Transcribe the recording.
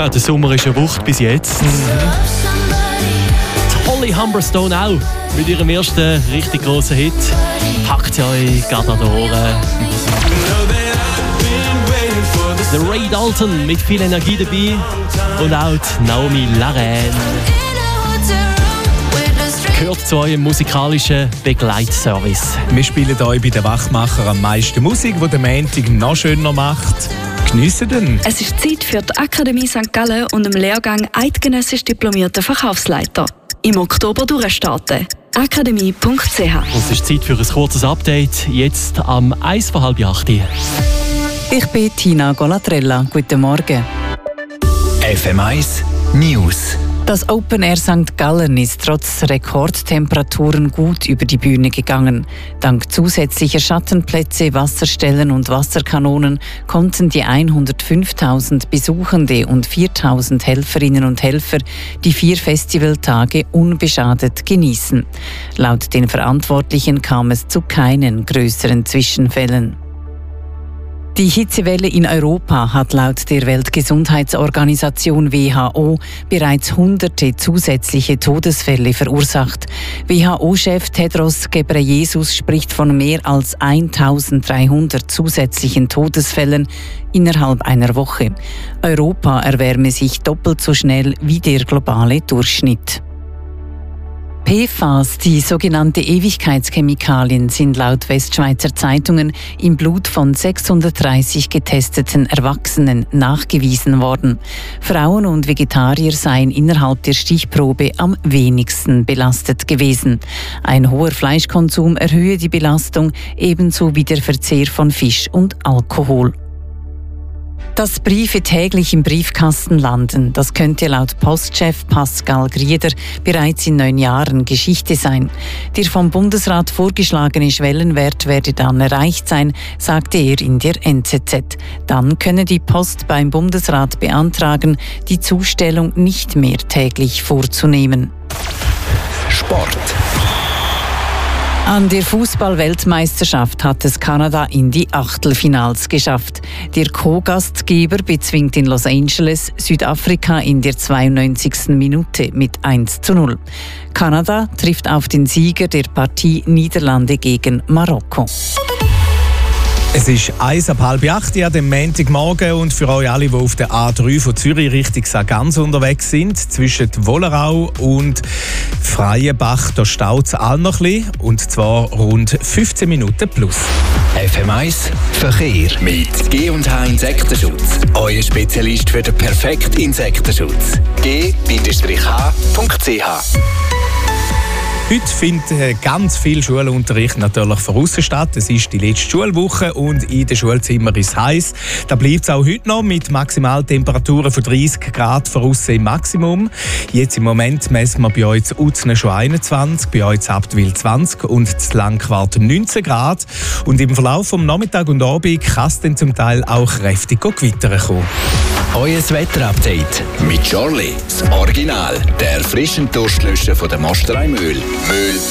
Ja, der Sommer ist eine Wucht bis jetzt. Holly Humberstone auch mit ihrem ersten richtig grossen Hit. Packt sie euch gerade an die Ohren. Der Ray Dalton mit viel Energie dabei und auch die Naomi Laren. Gehört zu eurem musikalischen Begleitservice. Wir spielen euch bei den Wachmachern am meisten Musik, die den Montag noch schöner macht. Geniessen den. Es ist Zeit für die Akademie St. Gallen und im Lehrgang Eidgenössisch diplomierter Verkaufsleiter. Im Oktober durchstarten. akademie.ch. Es ist Zeit für ein kurzes Update. Jetzt am 7:30. Ich bin Tina Golatrella. Guten Morgen. FM1 News. Das Open Air St. Gallen ist trotz Rekordtemperaturen gut über die Bühne gegangen. Dank zusätzlicher Schattenplätze, Wasserstellen und Wasserkanonen konnten die 105.000 Besuchende und 4.000 Helferinnen und Helfer die 4 Festivaltage unbeschadet genießen. Laut den Verantwortlichen kam es zu keinen größeren Zwischenfällen. Die Hitzewelle in Europa hat laut der Weltgesundheitsorganisation WHO bereits hunderte zusätzliche Todesfälle verursacht. WHO-Chef Tedros Ghebreyesus spricht von mehr als 1.300 zusätzlichen Todesfällen innerhalb einer Woche. Europa erwärme sich doppelt so schnell wie der globale Durchschnitt. PFAS, die sogenannte Ewigkeitschemikalien, sind laut Westschweizer Zeitungen im Blut von 630 getesteten Erwachsenen nachgewiesen worden. Frauen und Vegetarier seien innerhalb der Stichprobe am wenigsten belastet gewesen. Ein hoher Fleischkonsum erhöhe die Belastung, ebenso wie der Verzehr von Fisch und Alkohol. Dass Briefe täglich im Briefkasten landen, das könnte laut Postchef Pascal Grieder bereits in 9 Jahren Geschichte sein. Der vom Bundesrat vorgeschlagene Schwellenwert werde dann erreicht sein, sagte er in der NZZ. Dann könne die Post beim Bundesrat beantragen, die Zustellung nicht mehr täglich vorzunehmen. Sport. An der Fußball-Weltmeisterschaft hat es Kanada in die Achtelfinals geschafft. Der Co-Gastgeber bezwingt in Los Angeles Südafrika in der 92. Minute mit 1:0. Kanada trifft auf den Sieger der Partie Niederlande gegen Marokko. Es ist 7:30 an dem Montagmorgen und für euch alle, die auf der A3 von Zürich Richtung St. Ganz unterwegs sind, zwischen Wollerau und Freienbach, da staut es auch noch ein bisschen, und zwar rund 15 Minuten plus. FM1 Verkehr mit G&H Insektenschutz. Euer Spezialist für den perfekten Insektenschutz. G-H.ch. Heute findet ganz viel Schulunterricht natürlich von aussen statt. Es ist die letzte Schulwoche und in den Schulzimmern ist es heiß. Da bleibt es auch heute noch mit Maximaltemperaturen von 30 Grad von aussen im Maximum. Jetzt im Moment messen wir bei euch zu Uznen schon 21, bei euch zu Abtwil 20 und zu Langquart 19 Grad. Und im Verlauf vom Nachmittag und Abend kann es dann zum Teil auch kräftig gewittern kommen. Euer Wetterupdate mit Jorli, das Original, der frischen Durstlöscher von der Mosterei Mühl.